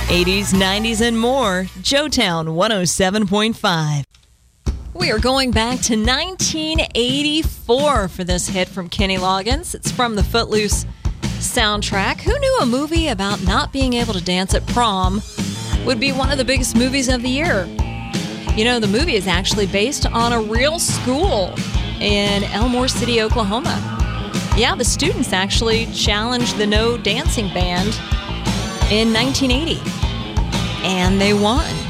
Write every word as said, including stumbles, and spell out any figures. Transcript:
eighties, nineties, and more. Joetown one oh seven point five. We are going back to nineteen eighty-four for this hit from Kenny Loggins. It's from the Footloose soundtrack. Who knew a movie about not being able to dance at prom would be one of the biggest movies of the year? You know, the movie is actually based on a real school in Elmore City, Oklahoma. Yeah, the students actually challenged the No Dancing Band in nineteen eighty, and they won.